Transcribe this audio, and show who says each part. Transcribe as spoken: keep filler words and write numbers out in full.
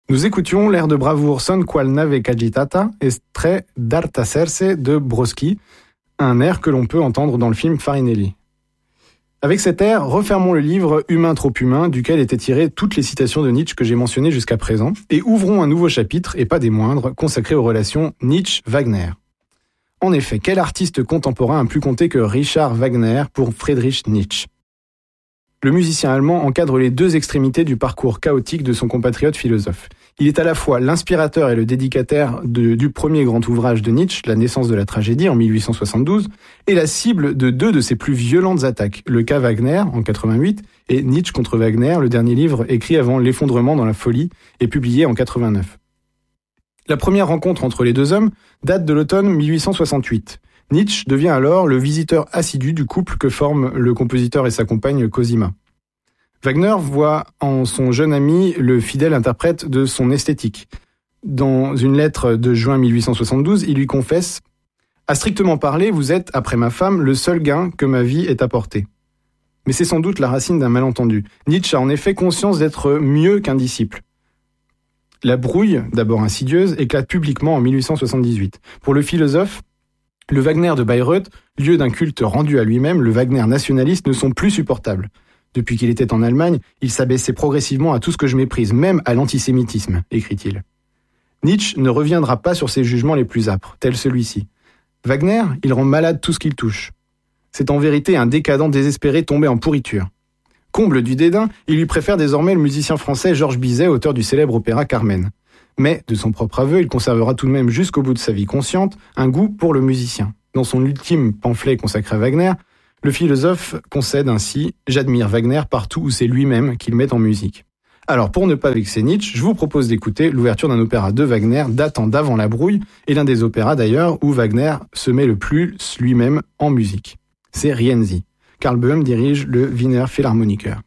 Speaker 1: Nous écoutions l'air de bravoure Son qual nave cagitata, extrait d'Artaserse de Brodsky, un air que l'on peut entendre dans le film Farinelli. Avec cet air, refermons le livre Humain trop humain, duquel étaient tirées toutes les citations de Nietzsche que j'ai mentionnées jusqu'à présent, et ouvrons un nouveau chapitre, et pas des moindres, consacré aux relations Nietzsche-Wagner. En effet, quel artiste contemporain a pu compter que Richard Wagner pour Friedrich Nietzsche ? Le musicien allemand encadre les deux extrémités du parcours chaotique de son compatriote philosophe. Il est à la fois l'inspirateur et le dédicataire de, du premier grand ouvrage de Nietzsche, La naissance de la tragédie en mille huit cent soixante-douze, et la cible de deux de ses plus violentes attaques, le cas Wagner en quatre-vingt-huit et Nietzsche contre Wagner, le dernier livre écrit avant l'effondrement dans la folie et publié en quatre-vingt-neuf. La première rencontre entre les deux hommes date de l'automne mille huit cent soixante-huit. Nietzsche devient alors le visiteur assidu du couple que forment le compositeur et sa compagne Cosima. Wagner voit en son jeune ami le fidèle interprète de son esthétique. Dans une lettre de juin mille huit cent soixante-douze, il lui confesse « À strictement parler, vous êtes, après ma femme, le seul gain que ma vie ait apporté. » Mais c'est sans doute la racine d'un malentendu. Nietzsche a en effet conscience d'être mieux qu'un disciple. La brouille, d'abord insidieuse, éclate publiquement en mille huit cent soixante-dix-huit. Pour le philosophe, le Wagner de Bayreuth, lieu d'un culte rendu à lui-même, le Wagner nationaliste, ne sont plus supportables. Depuis qu'il était en Allemagne, il s'abaissait progressivement à tout ce que je méprise, même à l'antisémitisme, écrit-il. Nietzsche ne reviendra pas sur ses jugements les plus âpres, tel celui-ci. Wagner, il rend malade tout ce qu'il touche. C'est en vérité un décadent désespéré tombé en pourriture. Comble du dédain, il lui préfère désormais le musicien français Georges Bizet, auteur du célèbre opéra Carmen. Mais, de son propre aveu, il conservera tout de même jusqu'au bout de sa vie consciente un goût pour le musicien. Dans son ultime pamphlet consacré à Wagner, le philosophe concède ainsi « J'admire Wagner partout où c'est lui-même qu'il met en musique ». Alors, pour ne pas vexer Nietzsche, je vous propose d'écouter l'ouverture d'un opéra de Wagner datant d'avant la brouille, et l'un des opéras d'ailleurs où Wagner se met le plus lui-même en musique. C'est Rienzi. Karl Böhm dirige le Wiener Philharmoniker.